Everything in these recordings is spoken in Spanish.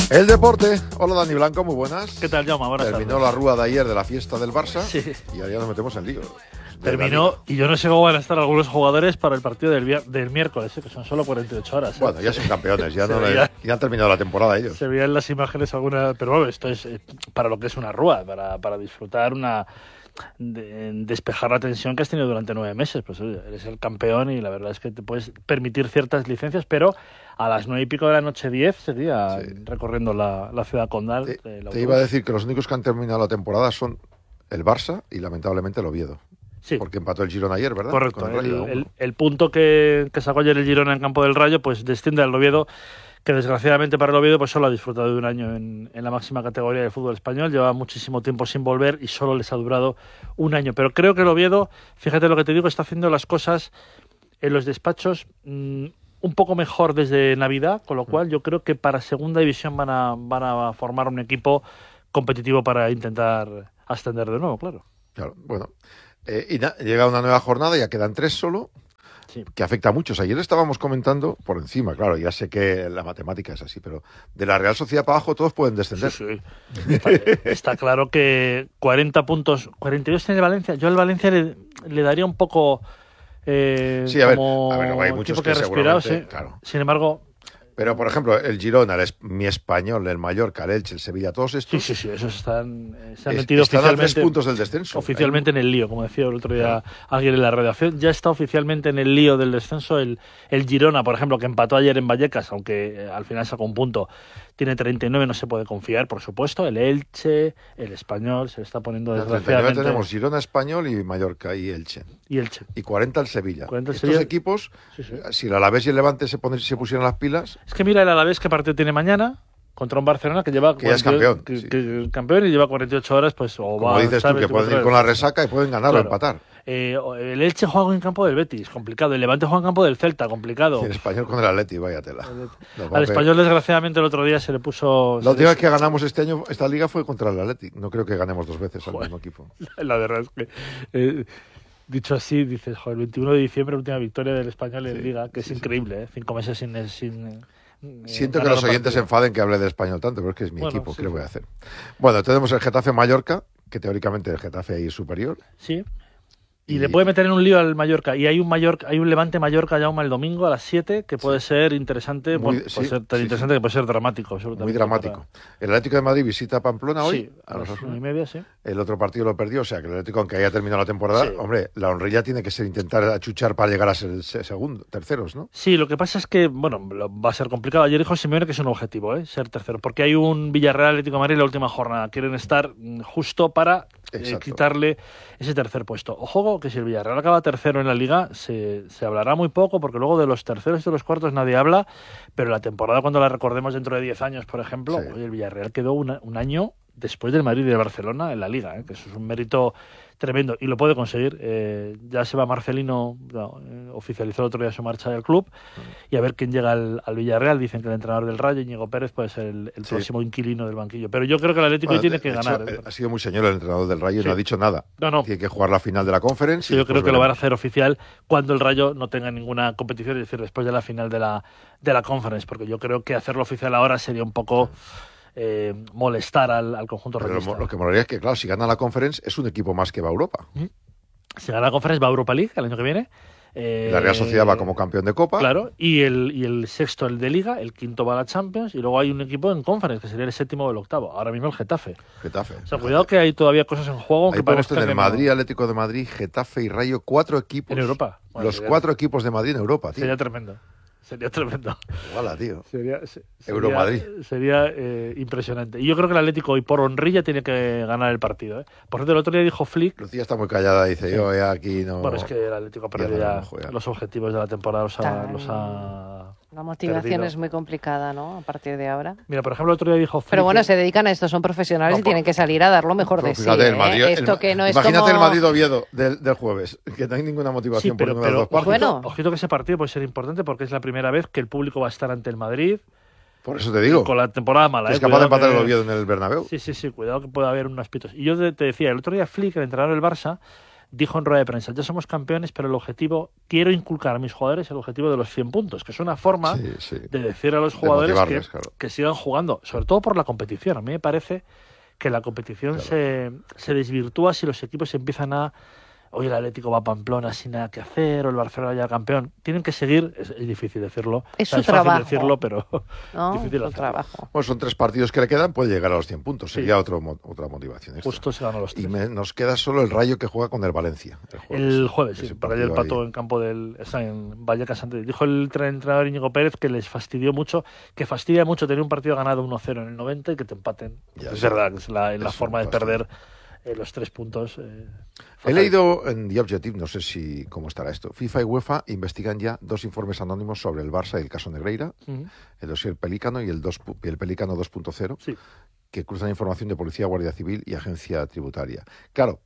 El deporte. Hola Dani Blanco, muy buenas. ¿Qué tal, Jaume? Buenas Terminó tardes. la rúa de ayer de la fiesta del Barça. Sí. Y ahora ya nos metemos en lío. Terminó y yo no sé cómo van a estar algunos jugadores para el partido del miércoles, que son solo 48 horas. Bueno, ya son campeones, ya han terminado la temporada ellos. Se veían las imágenes algunas, pero bueno, esto es para lo que es una rúa, para disfrutar despejar la tensión que has tenido durante 9 meses. Pues oye, eres el campeón y la verdad es que te puedes permitir ciertas licencias, pero a las 9 y pico de la noche 10 seguía recorriendo la ciudad condal. Te iba a decir que los únicos que han terminado la temporada son el Barça y lamentablemente el Oviedo. Sí. Porque empató el Girona ayer, ¿verdad? Correcto. Con el Rayo, el punto que sacó ayer el Girona en campo del Rayo, pues desciende al Oviedo, que desgraciadamente para el Oviedo pues solo ha disfrutado de un año en la máxima categoría del fútbol español. Lleva muchísimo tiempo sin volver y solo les ha durado un año. Pero creo que el Oviedo, fíjate lo que te digo, está haciendo las cosas en los despachos un poco mejor desde Navidad, con lo cual yo creo que para segunda división van a formar un equipo competitivo para intentar ascender de nuevo, claro. Claro, bueno. Llega una nueva jornada, ya quedan 3 solo, que afecta a muchos. Ayer estábamos comentando por encima, claro, ya sé que la matemática es así, pero de la Real Sociedad para abajo todos pueden descender. Sí. Está claro que 40 puntos, 42 tiene Valencia. Yo al Valencia le daría un poco sí, a ver, hay muchos que seguramente, claro. Sin embargo... Pero, por ejemplo, el Girona, mi Español, el Mallorca, el Elche, el Sevilla, todos estos... Sí, esos se han metido están oficialmente... a 3 puntos del descenso. Oficialmente en el lío, como decía el otro día alguien en la redacción. Ya está oficialmente en el lío del descenso el Girona, por ejemplo, que empató ayer en Vallecas, aunque al final sacó un punto. Tiene 39, no se puede confiar, por supuesto. El Elche, el Español, se está poniendo desgraciadamente... 39 tenemos Girona, Español y Mallorca y Elche. Y 40 el Sevilla. 40 el Estos Sevilla. equipos, si el Alavés y el Levante se pusieran las pilas... Es que mira el Alavés qué partido tiene mañana contra un Barcelona que lleva... Que ya es campeón. Que es campeón y lleva 48 horas, pues... Como dices tú, que pueden ir con la resaca y pueden ganar o empatar. El Elche juega en campo del Betis, complicado. El Levante juega en campo del Celta, complicado. Y el Español con el Atleti, vaya tela. Al Español, desgraciadamente, el otro día se le puso... La última vez que ganamos este año, esta liga, fue contra el Atleti. No creo que ganemos 2 veces al mismo equipo. La verdad es que... dicho así, dices, joder, el 21 de diciembre, última victoria del Español en Liga, que es increíble, ¿eh? 5 meses sin siento que los oyentes se enfaden que hable del Español tanto, pero es que es mi equipo, ¿qué le voy a hacer? Bueno, tenemos el Getafe-Mallorca, que teóricamente el Getafe es superior. Sí. Y le puede meter en un lío al Mallorca. Y hay un Levante-Mallorca ya el domingo a las 7 que puede ser interesante. Puede ser tan interesante que puede ser dramático. Absolutamente. Muy dramático. El Atlético de Madrid visita Pamplona hoy. A las 1:30, sí. El otro partido lo perdió, o sea que el Atlético, aunque haya terminado la temporada, hombre, la honrilla tiene que ser intentar achuchar para llegar a ser terceros, ¿no? Sí, lo que pasa es que, bueno, va a ser complicado. Ayer dijo Simeone que es un objetivo, ser tercero. Porque hay un Villarreal Atlético de Madrid en la última jornada. Quieren estar justo para quitarle ese tercer puesto. Ojo, que si el Villarreal acaba tercero en la Liga, se hablará muy poco, porque luego de los terceros y de los cuartos nadie habla, pero la temporada, cuando la recordemos dentro de 10 años, por ejemplo, el Villarreal quedó un año después del Madrid y del Barcelona en la Liga, que eso es un mérito tremendo, y lo puede conseguir. Ya se va Marcelino, oficializó el otro día su marcha del club, y a ver quién llega al Villarreal. Dicen que el entrenador del Rayo, Íñigo Pérez, puede ser el próximo inquilino del banquillo, pero yo creo que el Atlético tiene que ganar. Ha sido muy señor el entrenador del Rayo, no ha dicho nada. No. Tiene que jugar la final de la Conference. Yo creo que lo van a hacer oficial cuando el Rayo no tenga ninguna competición, es decir, después de la final de la Conference, porque yo creo que hacerlo oficial ahora sería un poco... molestar al conjunto rayista. Lo que molaría es que, claro, si gana la Conference es un equipo más que va a Europa. Si gana la Conference va a Europa League el año que viene. La Real Sociedad va como campeón de Copa. Claro, y el sexto el de Liga, el quinto va a la Champions, y luego hay un equipo en Conference, que sería el séptimo o el octavo. Ahora mismo el Getafe. O sea, cuidado que hay todavía cosas en juego. Ahí podemos tener Madrid, Atlético de Madrid, Getafe y Rayo, 4 equipos. En Europa. Bueno, los 4 equipos de Madrid en Europa, tío. Sería tremendo. Sería tremendo. Iguala, tío. Sería Euromadrid. Sería impresionante. Y yo creo que el Atlético hoy por honrilla tiene que ganar el partido. Por cierto, el otro día dijo Flick... Lucía está muy callada, dice yo aquí no... Bueno, es que el Atlético perdió ya los objetivos de la temporada. La motivación perdido. Es muy complicada, ¿no? A partir de ahora. Mira, por ejemplo, el otro día dijo Flick... Pero bueno, se dedican a esto, son profesionales y tienen que salir a dar lo mejor de sí. Fíjate, el Madrid, Esto que no es imagínate como... el Madrid-Oviedo del jueves, que no hay ninguna motivación por ninguna de las dos partes. Bueno. Ojito que ese partido puede ser importante porque es la primera vez que el público va a estar ante el Madrid. Por eso te digo. Con la temporada mala. Es capaz de empatar el Oviedo en el Bernabéu. Sí, cuidado que pueda haber unos pitos. Y yo te decía, el otro día Flick, el entrenador del Barça, dijo en rueda de prensa, ya somos campeones, pero el objetivo, quiero inculcar a mis jugadores el objetivo de los 100 puntos, que es una forma de decir a los jugadores que sigan jugando, sobre todo por la competición. A mí me parece que la competición se desvirtúa si los equipos empiezan a... Hoy el Atlético va a Pamplona sin nada que hacer, o el Barcelona ya campeón. Tienen que seguir, es difícil decirlo. Es su trabajo. Fácil decirlo, pero no, difícil su hacerlo. trabajo. Bueno, son 3 partidos que le quedan, puede llegar a los 100 puntos. Sería otra motivación. Justo se ganó los 3. Y nos queda solo el Rayo que juega con el Valencia. El jueves, sí. Para el pato en campo en Vallecas. Dijo el entrenador Íñigo Pérez que les fastidió mucho, que fastidia mucho tener un partido ganado 1-0 en el 90 y que te empaten. Es verdad, es la forma de perder los 3 puntos. He leído en The Objective, no sé cómo estará esto. FIFA y UEFA investigan ya 2 informes anónimos sobre el Barça y el caso Negreira, el dossier Pelícano y el Pelícano 2.0, que cruzan información de Policía, Guardia Civil y Agencia Tributaria. Claro,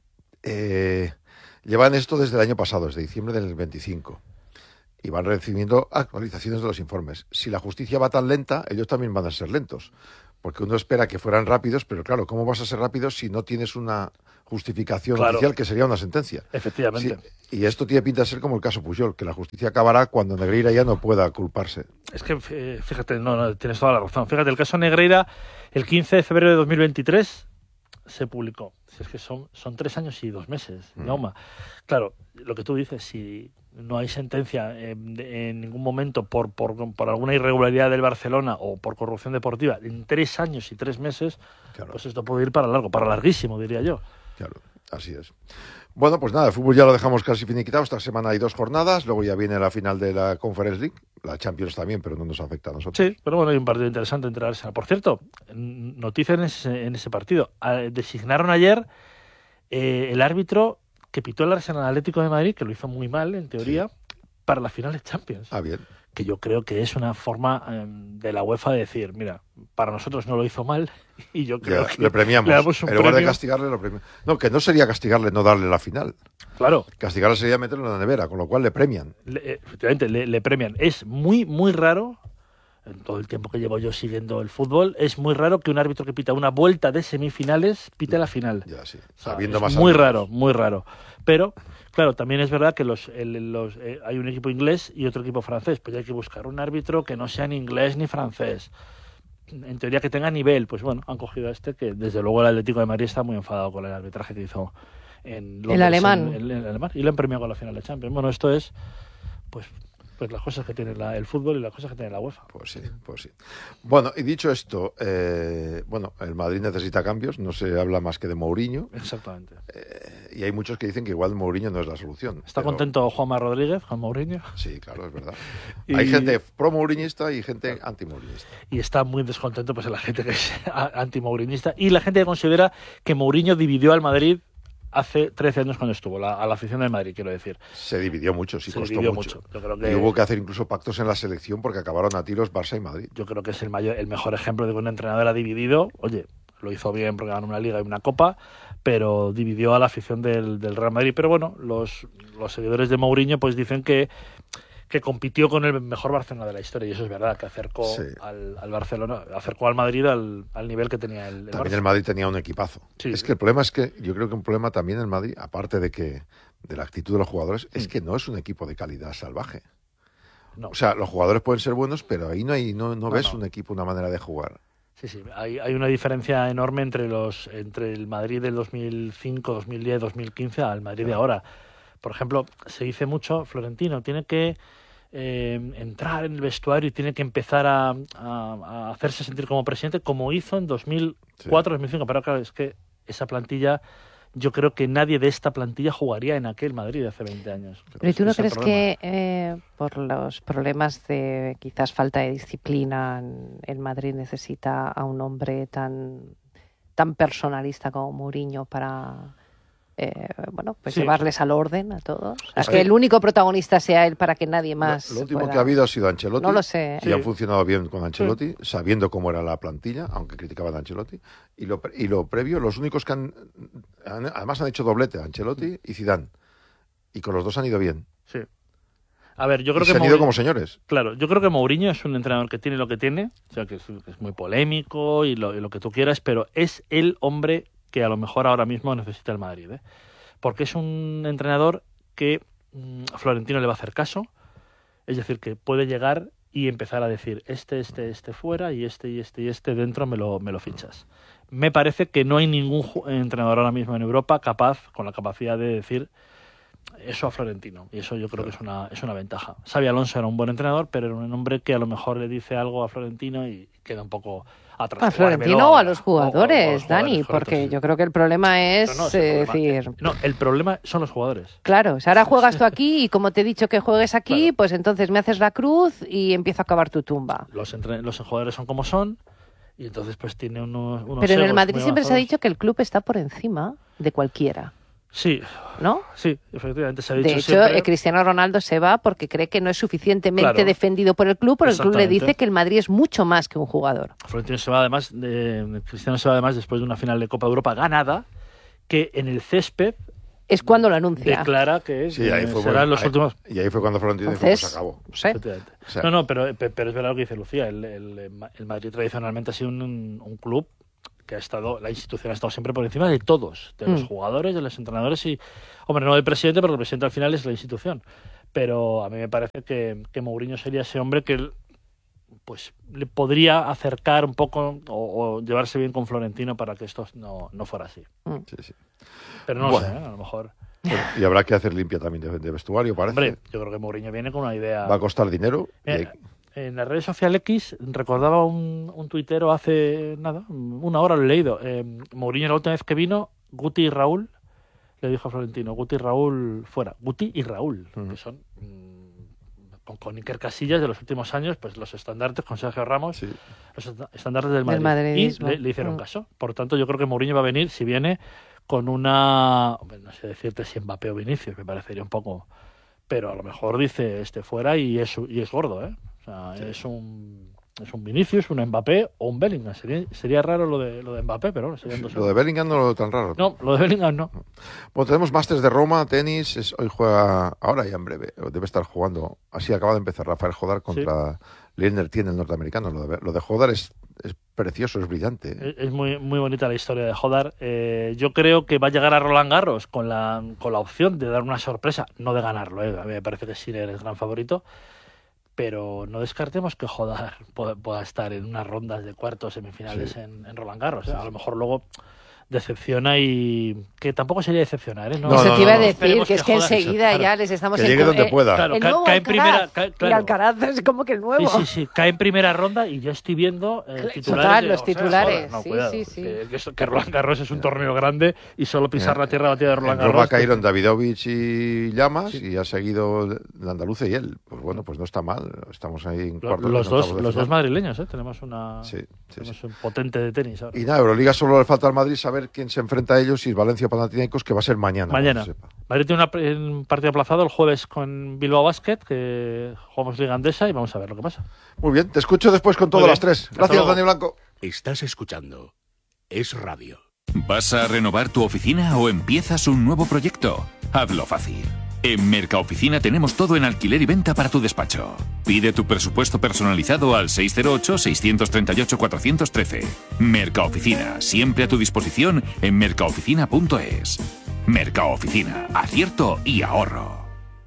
llevan esto desde el año pasado, desde diciembre del 25, y van recibiendo actualizaciones de los informes. Si la justicia va tan lenta, ellos también van a ser lentos. Porque uno espera que fueran rápidos, pero claro, ¿cómo vas a ser rápido si no tienes una justificación oficial que sería una sentencia? Efectivamente. Sí, y esto tiene pinta de ser como el caso Pujol, que la justicia acabará cuando Negreira ya no pueda culparse. Es que, fíjate, no, tienes toda la razón. Fíjate, el caso Negreira, el 15 de febrero de 2023 se publicó. Si es que son 3 años y 2 meses, Jaume. Claro, lo que tú dices, si no hay sentencia en ningún momento por alguna irregularidad del Barcelona o por corrupción deportiva en 3 años y 3 meses, pues esto puede ir para larguísimo, diría yo. Claro, así es. Bueno, pues nada, el fútbol ya lo dejamos casi finiquitado. Esta semana hay 2 jornadas, luego ya viene la final de la Conference League, la Champions también, pero no nos afecta a nosotros. Sí, pero bueno, hay un partido interesante entre Arsenal. Por cierto, noticia en ese partido. Designaron ayer el árbitro que pitó el Arsenal Atlético de Madrid, que lo hizo muy mal, en teoría, para la final de Champions. Ah, bien. Que yo creo que es una forma de la UEFA de decir, mira, para nosotros no lo hizo mal y yo creo que le premiamos. Le damos un en lugar premio. de castigarle, lo premiamos. No, que no sería castigarle no darle la final. Claro. Castigarle sería meterlo en la nevera, con lo cual le premian. Efectivamente, le premian. Es muy, muy raro, en todo el tiempo que llevo yo siguiendo el fútbol, es muy raro que un árbitro que pita una vuelta de semifinales pite la final. Ya, sí. Sabiendo es más muy raro, muy raro. Pero, claro, también es verdad que hay un equipo inglés y otro equipo francés. Pues hay que buscar un árbitro que no sea ni inglés ni francés. En teoría que tenga nivel. Pues bueno, han cogido a este que desde luego el Atlético de Madrid está muy enfadado con el arbitraje que hizo en Londres, el alemán. El alemán. Y lo han premiado con la final de Champions. Bueno, esto es pues las cosas que tiene el fútbol y las cosas que tiene la UEFA. Pues sí. Bueno, y dicho esto, el Madrid necesita cambios, no se habla más que de Mourinho. Exactamente. Y hay muchos que dicen que igual Mourinho no es la solución. ¿Está contento Juanma Rodríguez con Mourinho? Sí, claro, es verdad. Hay gente pro-mourinista y gente anti-mourinista. Y está muy descontento pues la gente que es anti-mourinista y la gente que considera que Mourinho dividió al Madrid hace 13 años cuando estuvo, a la afición del Madrid, quiero decir. Se dividió mucho, sí, se costó dividió mucho. Yo creo que... Y hubo que hacer incluso pactos en la selección porque acabaron a tiros Barça y Madrid. Yo creo que es el mejor ejemplo de que un entrenador ha dividido. Oye, lo hizo bien porque ganó una liga y una copa, pero dividió a la afición del Real Madrid. Pero bueno, los seguidores de Mourinho pues dicen que compitió con el mejor Barcelona de la historia, y eso es verdad, que acercó al Barcelona, acercó al Madrid al nivel que tenía el También Barça. El Madrid tenía un equipazo. Sí. Es que el problema es que yo creo que un problema también en el Madrid, aparte de la actitud de los jugadores, es que no es un equipo de calidad salvaje. No. O sea, los jugadores pueden ser buenos, pero ahí no ves un equipo, una manera de jugar. Sí, hay una diferencia enorme entre el Madrid del 2005, 2010, 2015 al Madrid de ahora. Por ejemplo, se dice mucho, Florentino tiene que entrar en el vestuario y tiene que empezar a hacerse sentir como presidente, como hizo en 2004, 2005. Pero claro, es que esa plantilla, yo creo que nadie de esta plantilla jugaría en aquel Madrid de hace 20 años. ¿Pero tú no crees que por los problemas de quizás falta de disciplina, el Madrid necesita a un hombre tan personalista como Mourinho para... llevarles al orden a todos? Es que el único protagonista sea él para que nadie más... Lo último que ha habido ha sido Ancelotti. No lo sé. Y han funcionado bien con Ancelotti, sabiendo cómo era la plantilla, aunque criticaban a Ancelotti. Y lo previo, los únicos que además han hecho doblete, Ancelotti y Zidane. Y con los dos han ido bien. Sí. A ver, yo creo que se han ido como señores. Claro, yo creo que Mourinho es un entrenador que tiene lo que tiene, o sea, que es muy polémico y lo que tú quieras, pero es el hombre que a lo mejor ahora mismo necesita el Madrid, porque es un entrenador que Florentino le va a hacer caso, es decir, que puede llegar y empezar a decir este fuera y este dentro me lo fichas. Me parece que no hay ningún entrenador ahora mismo en Europa capaz, con la capacidad de decir eso a Florentino, y eso yo creo que es una ventaja. Xabi Alonso era un buen entrenador, pero era un hombre que a lo mejor le dice algo a Florentino y queda un poco atrás. ¿A Florentino o a los jugadores, Dani? Correcto, porque sí. yo creo que el problema es decir... No, el problema son los jugadores. Claro, o sea, ahora juegas tú aquí y como te he dicho que juegues aquí, Claro. pues entonces me haces la cruz y empiezo a cavar tu tumba. Los jugadores son como son y entonces pues tiene unos Pero en el egos Madrid muy siempre se ha avanzados. dicho que el club está por encima de cualquiera, Sí, ¿no? sí, efectivamente se ha dicho De hecho, siempre. Cristiano Ronaldo se va porque cree que no es suficientemente Claro. defendido por el club, pero el club le Exactamente. dice que el Madrid es mucho más que un jugador. Florentino se va además, Cristiano se va además después de una final de Copa de Europa ganada, que en el césped Es cuando lo anuncia. declara que Sí, ahí fue, serán los ahí- últimos. y ahí fue cuando Florentino dijo, Entonces, pues acabó. no sé. Efectivamente. O sea- No, pero es verdad lo que dice Lucía. El Madrid tradicionalmente ha sido un club que la institución ha estado siempre por encima de todos, de los jugadores, de los entrenadores y, hombre, no del presidente, porque el presidente al final es la institución. Pero a mí me parece que Mourinho sería ese hombre que pues le podría acercar un poco o llevarse bien con Florentino para que esto no fuera así. Sí, sí. Pero no Bueno. lo sé, a lo mejor. Bueno, y habrá que hacer limpia también de vestuario, parece. Hombre, yo creo que Mourinho viene con una idea. Va a costar dinero. y Mira, hay- en la red social X recordaba un tuitero hace nada, una hora lo he leído. Mourinho la última vez que vino, Guti y Raúl le dijo a Florentino, Guti y Raúl fuera. Guti y Raúl, que son con Iker Casillas de los últimos años, pues los estandartes con Sergio Ramos, sí. los estandartes del Madrid. Y madridismo. le hicieron caso. Por tanto, yo creo que Mourinho va a venir, si viene, con una... hombre, no sé decirte si Mbappé o Vinicius, me parecería un poco... Pero a lo mejor dice fuera y es gordo, ¿eh? O sea, es un Vinicius, un Mbappé o un Bellingham. Sería raro lo de Mbappé, pero bueno, serían dos. Lo de Bellingham no lo veo tan raro. No, lo de Bellingham no. Bueno, tenemos Masters de Roma, tenis. Hoy juega, ahora ya en breve, debe estar jugando. Así acaba de empezar Rafael Jodar contra Leonard Tiene, el norteamericano. Lo de Jodar es precioso, es brillante. Es muy, muy bonita la historia de Jodar. Yo creo que va a llegar a Roland Garros con la opción de dar una sorpresa, no de ganarlo. A mí me parece que Sinner es el gran favorito. Pero no descartemos que Jodar pueda estar en unas rondas de cuartos semifinales en Roland Garros. A lo mejor luego decepciona y que tampoco sería decepcionar, ¿eh? No, Eso te iba a decir, Esperemos que es que Jodar- enseguida claro, ya les estamos que llegue donde pueda. Claro, el nuevo cae en primera, Alcaraz. claro. Y Alcaraz es como que el nuevo. Sí, cae en primera ronda y yo estoy viendo titulares. Total, de, los o sea, titulares, joder, no, sí, cuidado, sí. que Roland Garros es un torneo grande y solo pisar la tierra batida de Roland En Roma Garros. cayeron Davidovich y Llamas y ha seguido la andaluza y él. Pues bueno, pues no está mal. Estamos ahí en cuartos. Los dos madrileños, tenemos tenemos un potente de tenis ahora. Y nada, Euroliga solo le falta al Madrid saber quién se enfrenta a ellos, si es Valencia o Panathinaikos, que va a ser mañana. Mañana. que se sepa. Madrid tiene un partido aplazado el jueves con Bilbao Basket, que jugamos Liga Andesa y vamos a ver lo que pasa. Muy bien, te escucho después con todo a Muy las bien. 3. Hasta Gracias, luego. Dani Blanco. Estás escuchando Es Radio. ¿Vas a renovar tu oficina o empiezas un nuevo proyecto? Hazlo fácil. En Mercaoficina tenemos todo en alquiler y venta para tu despacho. Pide tu presupuesto personalizado al 608-638-413. Mercaoficina, siempre a tu disposición en mercaoficina.es. Mercaoficina, acierto y ahorro.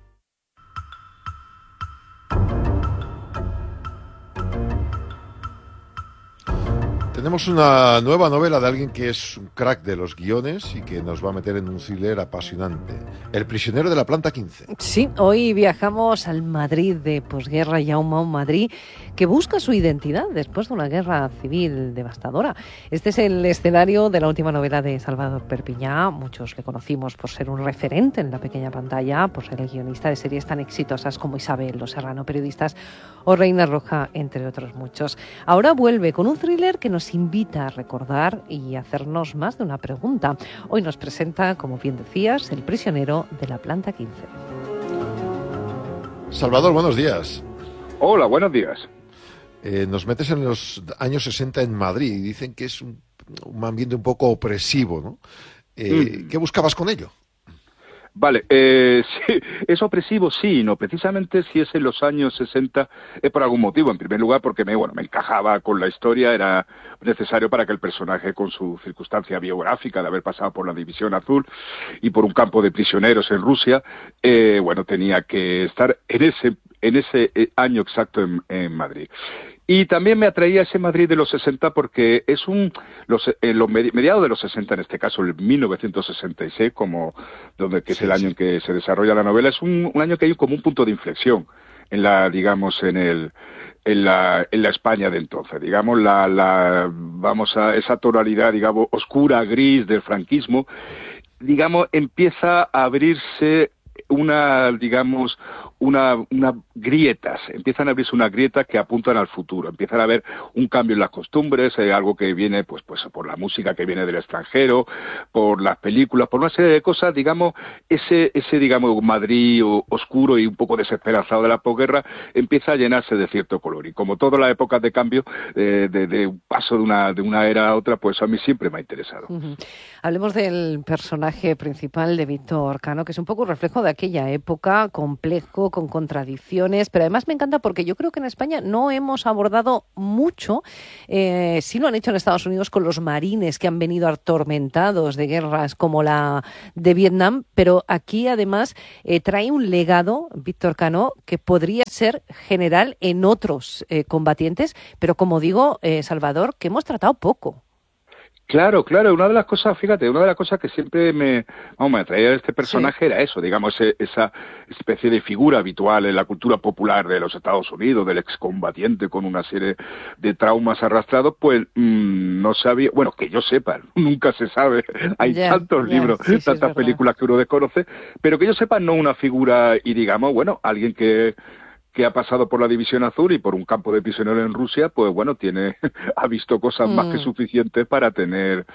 Tenemos una nueva novela de alguien que es un crack de los guiones y que nos va a meter en un thriller apasionante. El prisionero de la planta 15. Sí, hoy viajamos al Madrid de posguerra, Jaume, un Madrid que busca su identidad después de una guerra civil devastadora. Este es el escenario de la última novela de Salvador Perpiñá. Muchos le conocimos por ser un referente en la pequeña pantalla, por ser el guionista de series tan exitosas como Isabel, Los Serrano Periodistas o Reina Roja, entre otros muchos. Ahora vuelve con un thriller que nos invita a recordar y hacernos más de una pregunta. Hoy nos presenta, como bien decías, El prisionero de la planta 15. Salvador, buenos días. Hola, buenos días. Nos metes en los años 60 en Madrid y dicen que es un ambiente un poco opresivo, ¿no? ¿Qué buscabas con ello? Vale, sí, es opresivo, sí, no, precisamente si es en los años 60 es por algún motivo. En primer lugar, porque me encajaba con la historia, era necesario para que el personaje, con su circunstancia biográfica de haber pasado por la División Azul y por un campo de prisioneros en Rusia, tenía que estar en ese año exacto en Madrid. Y también me atraía ese Madrid de los 60 porque es mediados de los 60, en este caso el 1966, que es el año en que se desarrolla la novela, es un año que hay como un punto de inflexión en la España de entonces, digamos, esa tonalidad, digamos, oscura, gris del franquismo, digamos, empieza a abrirse unas grietas, empiezan a abrirse unas grietas que apuntan al futuro, empiezan a haber un cambio en las costumbres, algo que viene pues por la música que viene del extranjero, por las películas, por una serie de cosas, digamos, ese Madrid oscuro y un poco desesperanzado de la posguerra empieza a llenarse de cierto color, y como todas las épocas de cambio, de un paso de una era a otra, pues a mí siempre me ha interesado. Uh-huh. Hablemos del personaje principal de Víctor Cano, que es un poco un reflejo de aquella época, complejo, con contradicciones, pero además me encanta porque yo creo que en España no hemos abordado mucho, sí lo han hecho en Estados Unidos con los marines que han venido atormentados de guerras como la de Vietnam, pero aquí además trae un legado, Víctor Cano, que podría ser general en otros combatientes, pero como digo, Salvador, que hemos tratado poco. Claro, una de las cosas que siempre me atraía de este personaje era eso, digamos, esa especie de figura habitual en la cultura popular de los Estados Unidos, del excombatiente con una serie de traumas arrastrados, pues no sabía, que yo sepa, nunca se sabe, hay tantos libros, tantas películas que uno desconoce, pero que yo sepa no una figura y digamos, alguien que ha pasado por la División Azul y por un campo de prisioneros en Rusia, pues ha visto cosas más que suficientes para tener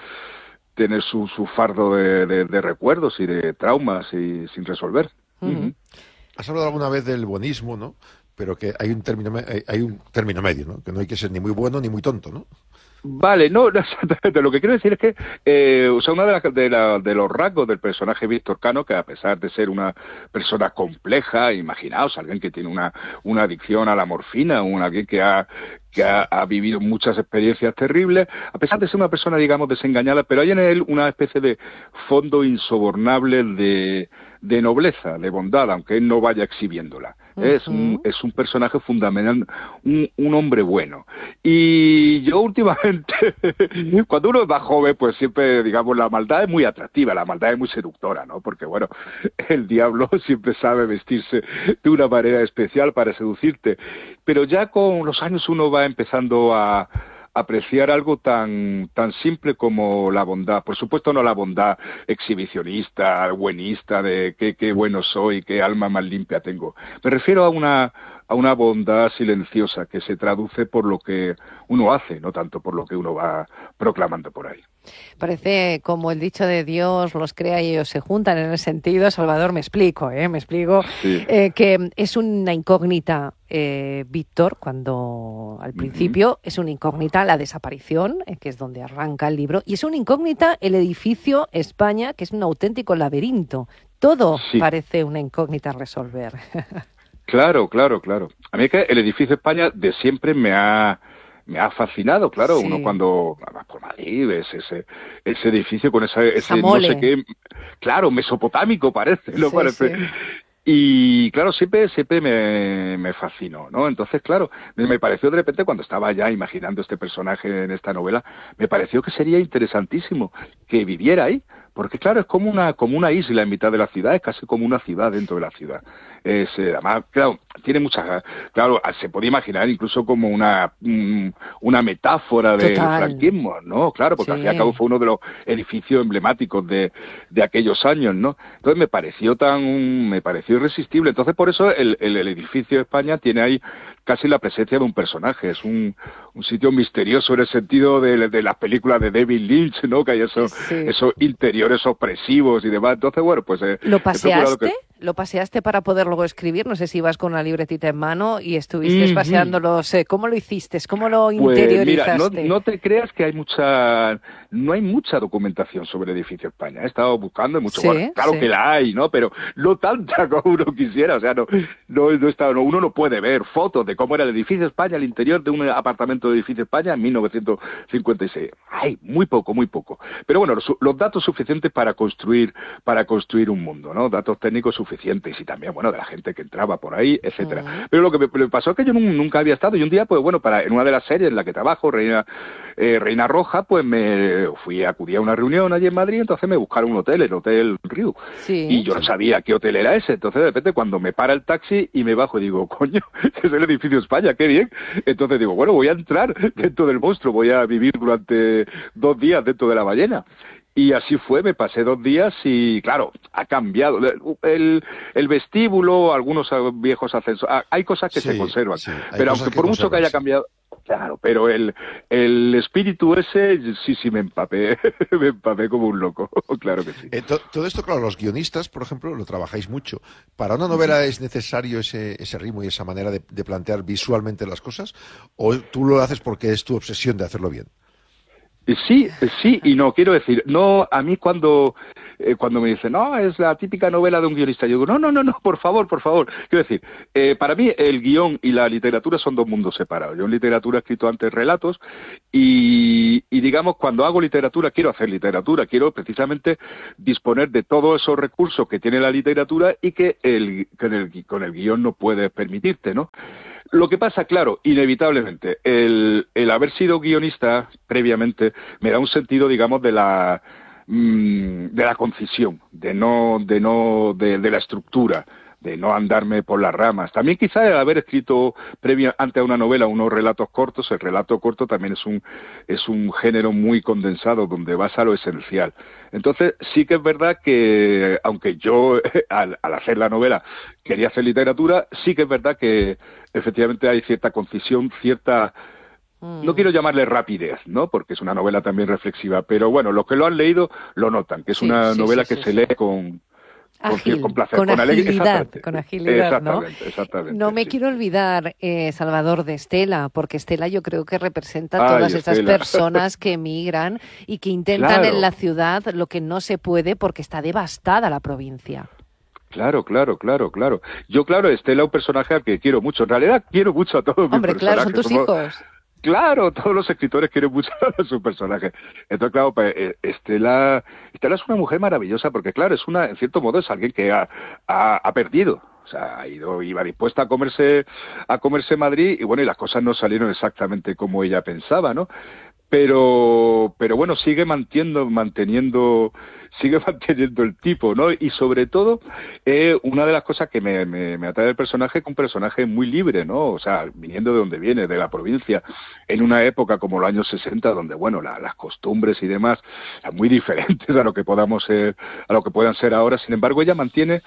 su fardo de recuerdos y de traumas y sin resolver. Uh-huh. Has hablado alguna vez del buenismo, ¿no? Pero que hay un término medio, ¿no? Que no hay que ser ni muy bueno ni muy tonto, ¿no? Vale, no, exactamente. Lo que quiero decir es que, uno de los rasgos del personaje Víctor Cano, que a pesar de ser una persona compleja, imaginaos, alguien que tiene una adicción a la morfina, alguien que ha vivido muchas experiencias terribles, a pesar de ser una persona, digamos, desengañada, pero hay en él una especie de fondo insobornable de nobleza, de bondad, aunque él no vaya exhibiéndola. Uh-huh. Es un personaje fundamental, un hombre bueno. Y yo últimamente, cuando uno es más joven, pues siempre, digamos, la maldad es muy atractiva, la maldad es muy seductora, ¿no? Porque, el diablo siempre sabe vestirse de una manera especial para seducirte. Pero ya con los años uno va empezando a apreciar algo tan simple como la bondad. Por supuesto no la bondad exhibicionista, buenista, de qué bueno soy, qué alma más limpia tengo. Me refiero a una bondad silenciosa que se traduce por lo que uno hace, no tanto por lo que uno va proclamando por ahí. Parece como el dicho de Dios los crea y ellos se juntan en el sentido, Salvador, me explico, sí. Que es una incógnita Víctor, cuando al principio es una incógnita la desaparición, que es donde arranca el libro, y es una incógnita el edificio España, que es un auténtico laberinto. Todo parece una incógnita a resolver. Claro. A mí es que el edificio España de siempre me ha fascinado, claro. Uno cuando va por Madrid ves ese edificio con ese no sé qué, claro, mesopotámico parece, ¿no? Parece. Sí. Y claro, siempre me fascinó, ¿no? Entonces, claro, me pareció de repente cuando estaba ya imaginando este personaje en esta novela, me pareció que sería interesantísimo que viviera ahí, porque claro, es como una isla en mitad de la ciudad, es casi como una ciudad dentro de la ciudad. Además, claro, tiene muchas, claro, se puede imaginar incluso como una metáfora del franquismo, ¿no? Claro, porque al fin y al cabo fue uno de los edificios emblemáticos de aquellos años, ¿no? Entonces me pareció irresistible. Entonces por eso el edificio España tiene ahí casi la presencia de un personaje. Es un sitio misterioso en el sentido de las películas de David Lynch, ¿no? Que hay esos interiores opresivos y demás. Entonces, pues... ¿Lo paseaste? lo paseaste para poder luego escribir. No sé si ibas con una libretita en mano y estuviste paseándolos. ¿Cómo lo hiciste? ¿Cómo lo interiorizaste? Mira, no te creas que no hay mucha documentación sobre Edificio España. He estado buscando mucho. Sí, bueno, claro que la hay, ¿no? Pero no tanta como uno quisiera. O sea, uno no puede ver fotos de cómo era el Edificio España, el interior de un apartamento de Edificio España en 1956. Hay muy poco. Pero bueno, los datos suficientes para construir un mundo, ¿no? Datos técnicos suficientes y también, bueno, de la gente que entraba por ahí, etcétera. Pero lo que me pasó es que yo nunca había estado y un día, pues bueno, en una de las series en la que trabajo, Reina Roja, pues acudí a una reunión allí en Madrid, entonces me buscaron un hotel, el Hotel Riu. Sí. Y yo no sabía qué hotel era ese, entonces de repente cuando me para el taxi y me bajo y digo, coño, es el Edificio España, qué bien. Entonces digo, bueno, voy a entrar dentro del monstruo, voy a vivir durante 2 días dentro de la ballena. Y así fue, me pasé 2 días y, claro, ha cambiado. El vestíbulo, algunos viejos ascensores, hay cosas que se conservan. Sí, pero aunque por mucho que haya cambiado, claro, pero el espíritu ese, sí me empapé como un loco, claro que sí. Todo esto, claro, los guionistas, por ejemplo, lo trabajáis mucho. ¿Para una novela es necesario ese ritmo y esa manera de plantear visualmente las cosas? ¿O tú lo haces porque es tu obsesión de hacerlo bien? Sí y no, quiero decir, no, a mí cuando me dicen, no, es la típica novela de un guionista, yo digo, no, por favor, quiero decir, para mí el guión y la literatura son 2 mundos separados. Yo en literatura he escrito antes relatos y digamos, cuando hago literatura, quiero hacer literatura, quiero precisamente disponer de todos esos recursos que tiene la literatura y que con el guión no puedes permitirte, ¿no? Lo que pasa, claro, inevitablemente, el haber sido guionista previamente me da un sentido, digamos, de la concisión, de la estructura, de no andarme por las ramas. También quizá el haber escrito antes a una novela unos relatos cortos, el relato corto también es un género muy condensado donde vas a lo esencial. Entonces sí que es verdad que, aunque yo al hacer la novela quería hacer literatura, sí que es verdad que efectivamente hay cierta concisión, no quiero llamarle rapidez, ¿no? Porque es una novela también reflexiva, pero bueno, los que lo han leído lo notan, que es una novela que se lee con placer, con agilidad, ¿no? Exactamente. No me quiero olvidar, Salvador, de Estela, porque Estela yo creo que representa a todas estas personas que emigran y que intentan en la ciudad lo que no se puede porque está devastada la provincia. Claro. Yo, Estela es un personaje al que quiero mucho. En realidad quiero mucho a todos mis personajes. Claro, son tus hijos. Claro, todos los escritores quieren mucho a su personaje. Entonces, claro, Estela es una mujer maravillosa porque, claro, en cierto modo es alguien que ha perdido. O sea, iba dispuesta a comerse Madrid y bueno, y las cosas no salieron exactamente como ella pensaba, ¿no? Pero bueno, sigue manteniendo el tipo, ¿no? Y sobre todo, una de las cosas que me atrae del personaje es que un personaje muy libre, ¿no? O sea, viniendo de donde viene, de la provincia, en una época como los años 60, donde, bueno, las costumbres y demás son muy diferentes a lo que puedan ser ahora. Sin embargo, ella tiene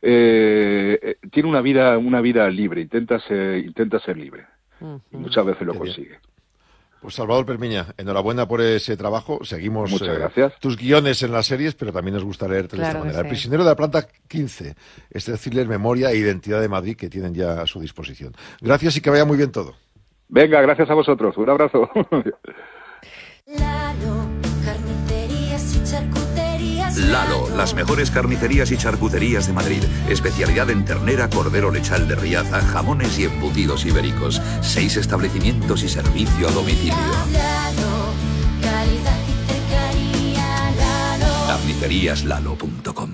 una vida libre, intenta ser libre. Y muchas veces lo consigue. Pues Salvador Permiña, enhorabuena por ese trabajo. Seguimos tus guiones en las series, pero también nos gusta leerte de esta manera. El prisionero de la planta 15, este thriller Memoria e Identidad de Madrid que tienen ya a su disposición. Gracias y que vaya muy bien todo. Venga, gracias a vosotros. Un abrazo. Lalo, las mejores carnicerías y charcuterías de Madrid. Especialidad en ternera, cordero lechal de Riaza, jamones y embutidos ibéricos. 6 establecimientos y servicio a domicilio. Calidad y cercanía, Lalo. Carniceríaslalo.com.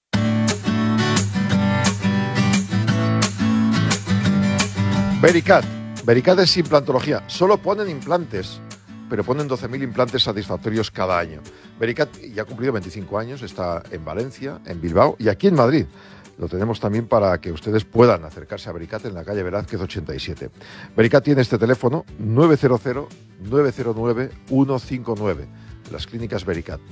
Vericat. Vericat es implantología. Solo ponen implantes, pero ponen 12.000 implantes satisfactorios cada año. Vericat ya ha cumplido 25 años, está en Valencia, en Bilbao y aquí en Madrid. Lo tenemos también para que ustedes puedan acercarse a Vericat en la calle Velázquez 87. Vericat tiene este teléfono 900-909-159. Las clínicas Vericat,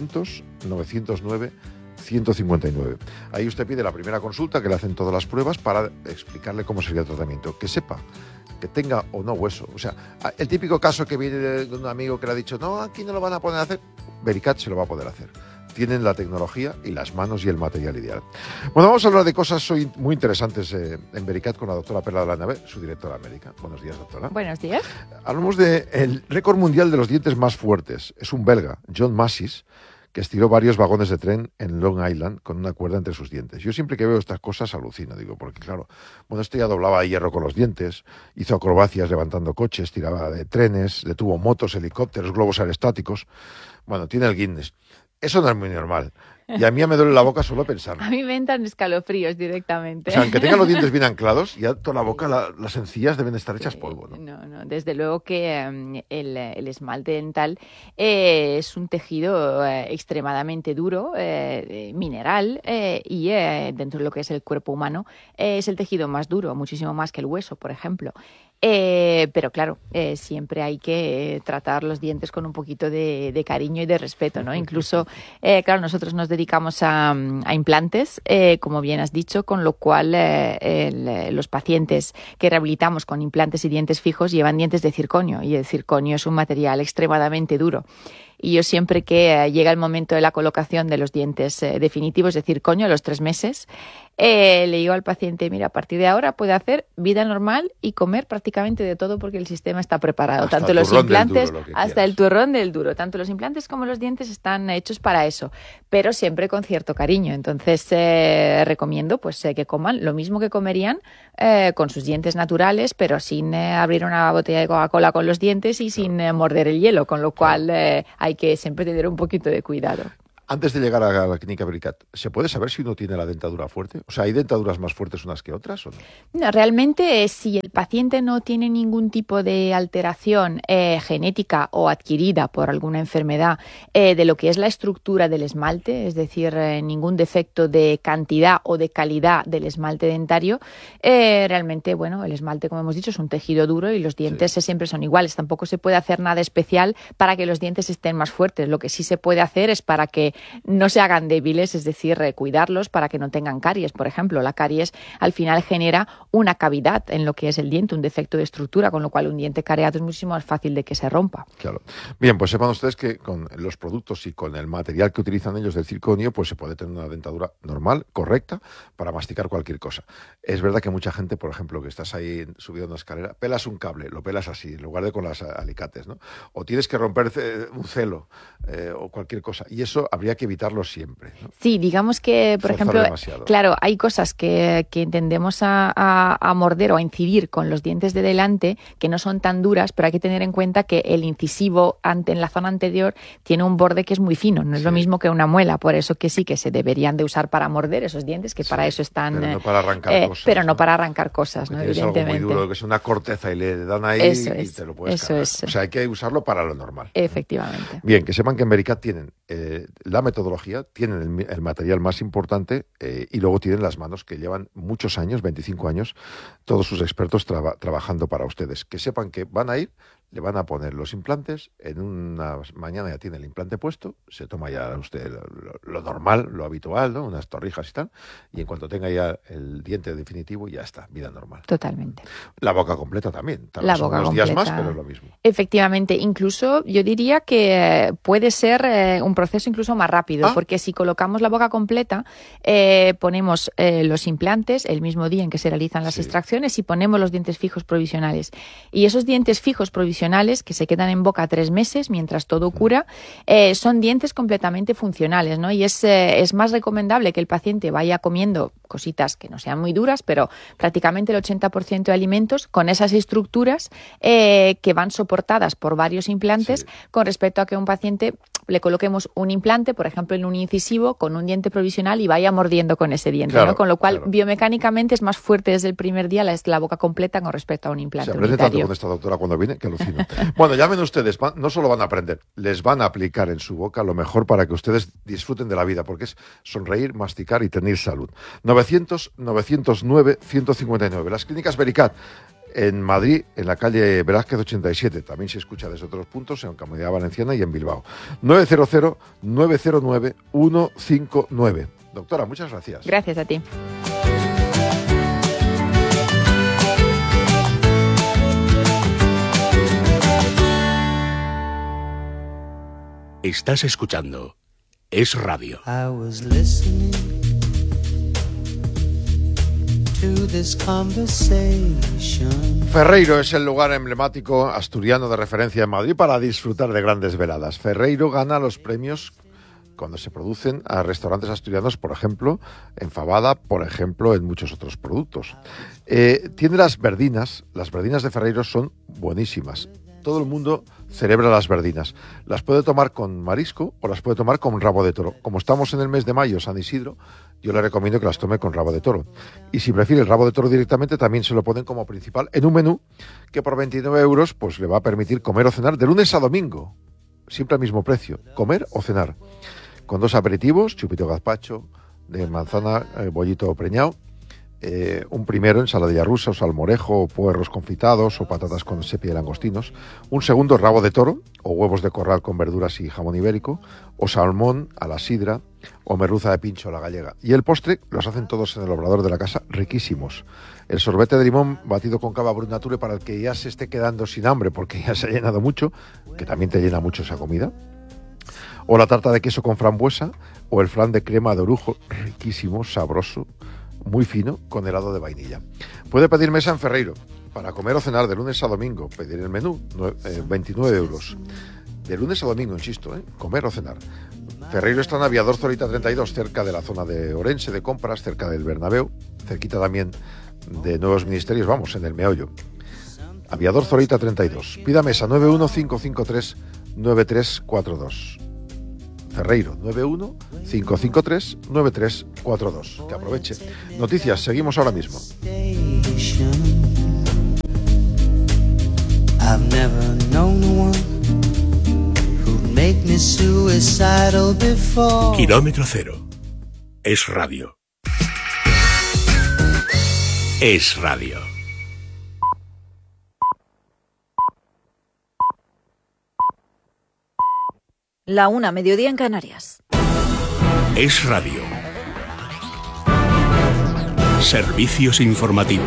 900-909-159. Ahí usted pide la primera consulta, que le hacen todas las pruebas para explicarle cómo sería el tratamiento. Que sepa que tenga o no hueso. O sea, el típico caso que viene de un amigo que le ha dicho, no, aquí no lo van a poder hacer, Vericat se lo va a poder hacer. tienen la tecnología y las manos y el material ideal. Bueno, vamos a hablar de cosas hoy muy interesantes en Vericat con la doctora Perla de la Nave, su directora América. Buenos días, doctora. Buenos días. Hablamos del récord mundial de los dientes más fuertes. Es un belga, John Massis, que estiró varios vagones de tren en Long Island con una cuerda entre sus dientes. Yo siempre que veo estas cosas alucino, digo, porque claro, bueno, este ya doblaba hierro con los dientes, hizo acrobacias levantando coches, tiraba de trenes, detuvo motos, helicópteros, globos aerostáticos. Bueno, tiene el Guinness. Eso no es muy normal. Y a mí ya me duele la boca solo pensarlo. A mí me entran escalofríos directamente. O sea, aunque tenga los dientes bien anclados, ya toda la boca, las encías deben estar hechas polvo, ¿no? No, desde luego que el esmalte dental es un tejido extremadamente duro, mineral, y dentro de lo que es el cuerpo humano es el tejido más duro, muchísimo más que el hueso, por ejemplo. Pero claro, siempre hay que tratar los dientes con un poquito de cariño y de respeto, ¿no? Incluso, claro, nosotros nos dedicamos a implantes, como bien has dicho, con lo cual los pacientes que rehabilitamos con implantes y dientes fijos llevan dientes de circonio, y el circonio es un material extremadamente duro. Y yo siempre que llega el momento de la colocación de los dientes definitivos de circonio a los 3 meses, le digo al paciente, mira, a partir de ahora puede hacer vida normal y comer prácticamente de todo porque el sistema está preparado. Hasta tanto los implantes, duro, hasta el turrón del duro. Tanto los implantes como los dientes están hechos para eso, pero siempre con cierto cariño. Entonces recomiendo pues que coman lo mismo que comerían con sus dientes naturales, pero sin abrir una botella de Coca-Cola con los dientes y sin morder el hielo, con lo cual hay que siempre tener un poquito de cuidado. Antes de llegar a la clínica Vericat, ¿se puede saber si uno tiene la dentadura fuerte? O sea, ¿hay dentaduras más fuertes unas que otras o no? No, realmente si el paciente no tiene ningún tipo de alteración genética o adquirida por alguna enfermedad de lo que es la estructura del esmalte, es decir, ningún defecto de cantidad o de calidad del esmalte dentario, realmente, bueno, el esmalte, como hemos dicho, es un tejido duro y los dientes siempre son iguales. Tampoco se puede hacer nada especial para que los dientes estén más fuertes. Lo que sí se puede hacer es para que no se hagan débiles, es decir, cuidarlos para que no tengan caries. Por ejemplo, la caries al final genera una cavidad en lo que es el diente, un defecto de estructura, con lo cual un diente cariado es muchísimo más fácil de que se rompa. Claro. Bien, pues sepan ustedes que con los productos y con el material que utilizan ellos del circonio, pues se puede tener una dentadura normal, correcta, para masticar cualquier cosa. Es verdad que mucha gente, por ejemplo, que estás ahí subido una escalera, pelas un cable, lo pelas así, en lugar de con las alicates, ¿no? O tienes que romper un celo o cualquier cosa. Y eso habría que evitarlo siempre, ¿no? Sí, digamos que, por ejemplo, demasiado. Claro, hay cosas que tendemos a morder o a incidir con los dientes de delante que no son tan duras, pero hay que tener en cuenta que el incisivo en la zona anterior tiene un borde que es muy fino, no es lo mismo que una muela, por eso que sí que se deberían de usar para morder esos dientes, que para eso están... Pero no para arrancar cosas. Pero no para arrancar cosas, ¿no? Evidentemente. Es algo muy duro, que es una corteza y le dan ahí y te lo puedes cargar. O sea, hay que usarlo para lo normal. Efectivamente. Bien, que sepan que en Vericat tienen la metodología, tienen el material más importante y luego tienen las manos que llevan muchos años, 25 años, todos sus expertos trabajando para ustedes. Que sepan que van a ir, le van a poner los implantes, en una mañana ya tiene el implante puesto, se toma ya usted lo normal, lo habitual, ¿no? Unas torrijas y tal, y en cuanto tenga ya el diente definitivo, ya está, vida normal. Totalmente. La boca completa también, la boca unos completa. Días más, pero es lo mismo. Efectivamente, incluso yo diría que puede ser un proceso incluso más rápido, porque si colocamos la boca completa, ponemos los implantes el mismo día en que se realizan las extracciones y ponemos los dientes fijos provisionales. Y esos dientes fijos provisionales que se quedan en boca 3 meses mientras todo cura, son dientes completamente funcionales, ¿no? Y es más recomendable que el paciente vaya comiendo cositas que no sean muy duras, pero prácticamente el 80% de alimentos con esas estructuras que van soportadas por varios implantes, con respecto a que un paciente le coloquemos un implante, por ejemplo, en un incisivo con un diente provisional y vaya mordiendo con ese diente, ¿no? Con lo cual, biomecánicamente es más fuerte desde el primer día la boca completa con respecto a un implante. Se aprende tanto con esta doctora cuando viene que alucino. Bueno, llamen ustedes, no solo van a aprender, les van a aplicar en su boca lo mejor para que ustedes disfruten de la vida, porque es sonreír, masticar y tener salud. 900-909-159. Las clínicas Vericat. En Madrid, en la calle Velázquez 87. También se escucha desde otros puntos, en Comunidad Valenciana y en Bilbao. 900-909-159. Doctora, muchas gracias. Gracias a ti. Estás escuchando Es radio. Ferreiro es el lugar emblemático asturiano de referencia en Madrid para disfrutar de grandes veladas. Ferreiro gana los premios cuando se producen a restaurantes asturianos, por ejemplo, en fabada, por ejemplo, en muchos otros productos. Tiene las verdinas de Ferreiro son buenísimas. Todo el mundo celebra las verdinas. Las puede tomar con marisco o las puede tomar con rabo de toro. Como estamos en el mes de mayo, San Isidro, yo le recomiendo que las tome con rabo de toro. Y si prefiere el rabo de toro directamente, también se lo ponen como principal en un menú que por 29 euros pues, le va a permitir comer o cenar de lunes a domingo. Siempre al mismo precio, comer o cenar. Con 2 aperitivos, chupito gazpacho, de manzana, bollito preñado, un primero, ensaladilla rusa o salmorejo, o puerros confitados o patatas con sepia y langostinos, un segundo, rabo de toro o huevos de corral con verduras y jamón ibérico, o salmón a la sidra o merluza de pincho a la gallega. Y el postre los hacen todos en el obrador de la casa, riquísimos. El sorbete de limón batido con cava Brut Nature para el que ya se esté quedando sin hambre porque ya se ha llenado mucho, que también te llena mucho esa comida. O la tarta de queso con frambuesa, o el flan de crema de orujo, riquísimo, sabroso, muy fino, con helado de vainilla. Puede pedir mesa en Ferreiro, para comer o cenar de lunes a domingo, pedir el menú, 29 euros. De lunes a domingo, insisto, comer o cenar. Ferreiro está en Aviador Zorita 32, cerca de la zona de Orense de compras, cerca del Bernabéu, cerquita también de Nuevos Ministerios, vamos, en el meollo. Aviador Zorita 32. Pida mesa 915539342. Ferreiro, 915539342. Que aproveche. Noticias, seguimos ahora mismo. Kilómetro cero. Es radio. Es radio. La 1, mediodía en Canarias. Es radio. Servicios informativos.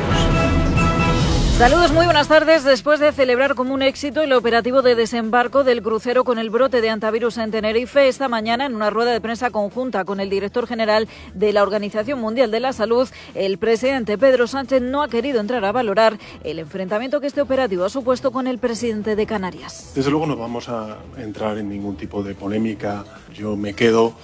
Saludos, muy buenas tardes. Después de celebrar como un éxito el operativo de desembarco del crucero con el brote de antivirus en Tenerife, esta mañana en una rueda de prensa conjunta con el director general de la Organización Mundial de la Salud, el presidente Pedro Sánchez no ha querido entrar a valorar el enfrentamiento que este operativo ha supuesto con el presidente de Canarias. Desde luego no vamos a entrar en ningún tipo de polémica. Yo me quedo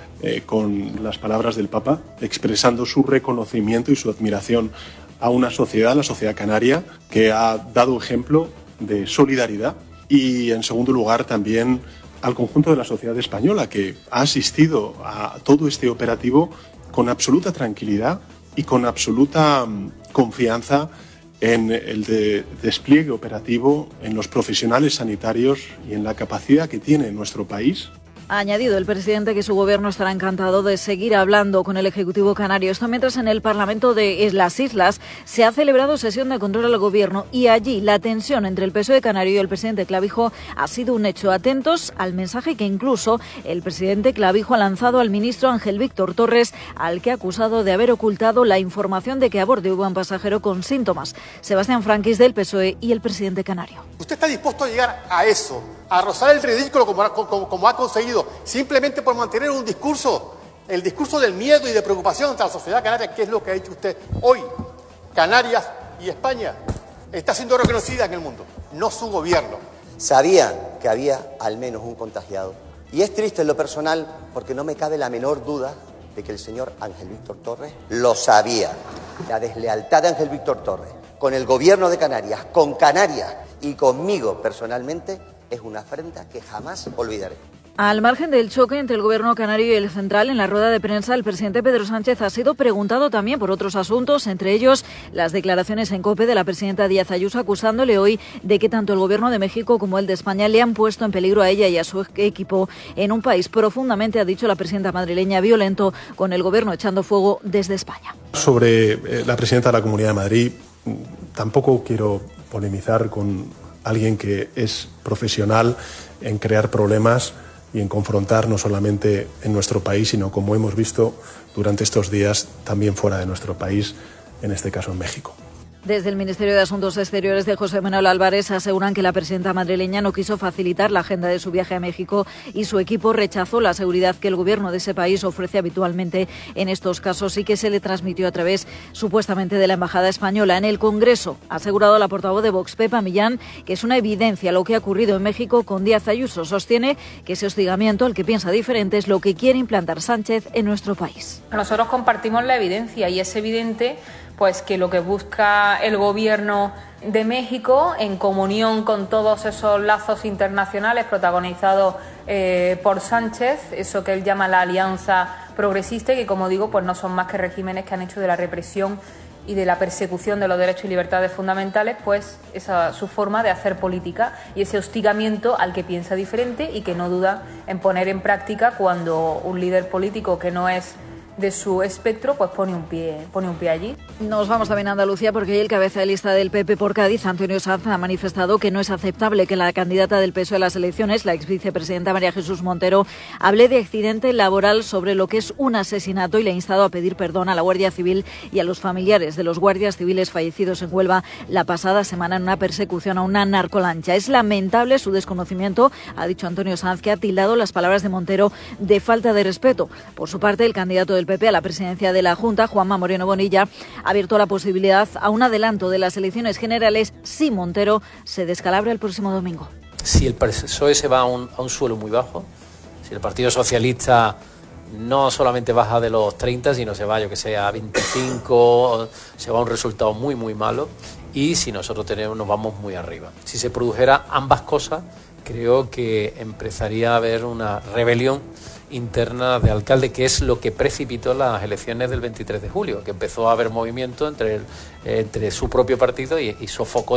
con las palabras del Papa, expresando su reconocimiento y su admiración a una sociedad, la sociedad canaria, que ha dado ejemplo de solidaridad, y en segundo lugar también al conjunto de la sociedad española, que ha asistido a todo este operativo con absoluta tranquilidad y con absoluta confianza en el despliegue operativo, en los profesionales sanitarios y en la capacidad que tiene nuestro país. Ha añadido el presidente que su gobierno estará encantado de seguir hablando con el Ejecutivo canario. Esto mientras en el Parlamento de las Islas se ha celebrado sesión de control al gobierno y allí la tensión entre el PSOE canario y el presidente Clavijo ha sido un hecho. Atentos al mensaje que incluso el presidente Clavijo ha lanzado al ministro Ángel Víctor Torres, al que ha acusado de haber ocultado la información de que a bordo hubo un pasajero con síntomas. Sebastián Franquis del PSOE y el presidente canario. ¿Usted está dispuesto a llegar a eso, a rozar el ridículo como ha conseguido, simplemente por mantener un discurso, el discurso del miedo y de preocupación ante la sociedad canaria, que es lo que ha hecho usted hoy? Canarias y España está siendo reconocida en el mundo, no su gobierno. Sabían que había al menos un contagiado. Y es triste en lo personal porque no me cabe la menor duda de que el señor Ángel Víctor Torres lo sabía. La deslealtad de Ángel Víctor Torres con el gobierno de Canarias, con Canarias y conmigo personalmente, es una afrenta que jamás olvidaré. Al margen del choque entre el gobierno canario y el central, en la rueda de prensa el presidente Pedro Sánchez ha sido preguntado también por otros asuntos, entre ellos las declaraciones en COPE de la presidenta Díaz Ayuso, acusándole hoy de que tanto el gobierno de México como el de España le han puesto en peligro a ella y a su equipo en un país profundamente, ha dicho la presidenta madrileña, violento, con el gobierno echando fuego desde España. Sobre la presidenta de la Comunidad de Madrid, tampoco quiero polemizar con alguien que es profesional en crear problemas y en confrontar no solamente en nuestro país, sino, como hemos visto durante estos días, también fuera de nuestro país, en este caso en México. Desde el Ministerio de Asuntos Exteriores de José Manuel Álvarez aseguran que la presidenta madrileña no quiso facilitar la agenda de su viaje a México y su equipo rechazó la seguridad que el gobierno de ese país ofrece habitualmente en estos casos y que se le transmitió a través supuestamente de la Embajada Española. En el Congreso ha asegurado la portavoz de Vox, Pepa Millán, que es una evidencia lo que ha ocurrido en México con Díaz Ayuso. Sostiene que ese hostigamiento al que piensa diferente es lo que quiere implantar Sánchez en nuestro país. Nosotros compartimos la evidencia y es evidente pues que lo que busca el gobierno de México, en comunión con todos esos lazos internacionales protagonizados por Sánchez, eso que él llama la alianza progresista, y que, como digo, pues no son más que regímenes que han hecho de la represión y de la persecución de los derechos y libertades fundamentales, pues esa su forma de hacer política y ese hostigamiento al que piensa diferente y que no duda en poner en práctica cuando un líder político que no es de su espectro, pues pone un pie allí. Nos vamos también a Andalucía porque hoy el cabeza de lista del PP por Cádiz, Antonio Sanz, ha manifestado que no es aceptable que la candidata del PSOE a las elecciones, la exvicepresidenta María Jesús Montero, hable de accidente laboral sobre lo que es un asesinato y le ha instado a pedir perdón a la Guardia Civil y a los familiares de los guardias civiles fallecidos en Huelva la pasada semana en una persecución a una narcolancha. Es lamentable su desconocimiento, ha dicho Antonio Sanz, que ha tildado las palabras de Montero de falta de respeto. Por su parte, el candidato del PP a la presidencia de la Junta, Juanma Moreno Bonilla, ha abierto la posibilidad a un adelanto de las elecciones generales si Montero se descalabra el próximo domingo. Si el PSOE se va a un suelo muy bajo, si el Partido Socialista no solamente baja de los 30, sino se va, yo que sé, a 25, se va a un resultado muy, muy malo, y si nosotros nos vamos muy arriba. Si se produjera ambas cosas, creo que empezaría a haber una rebelión interna de alcalde, que es lo que precipitó las elecciones del 23 de julio, que empezó a haber movimiento entre su propio partido y sofocó